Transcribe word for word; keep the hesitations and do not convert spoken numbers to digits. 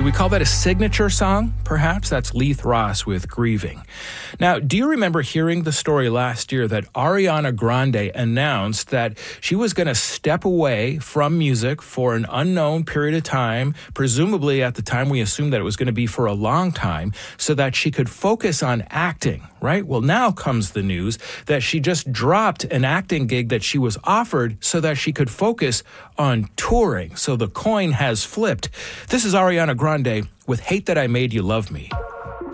we call that a signature song? Perhaps that's Leith Ross with Grieving. Now, do you remember hearing the story last year that Ariana Grande announced that she was going to step away from music for an unknown period of time, presumably at the time we assumed that it was going to be for a long time, so that she could focus on acting, right? Well, now comes the news that she just dropped an acting gig that she was offered so that she could focus on touring. So the coin has flipped. This is Ariana Grande with Hate That I Made You Love Me.